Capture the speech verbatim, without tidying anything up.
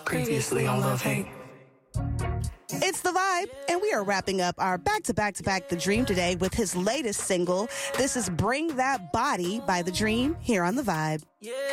Previously on Love Hate. It's The Vibe, and we are wrapping up our back-to-back-to-back The Dream today with his latest single. This is Bring That Body by The Dream here on The Vibe.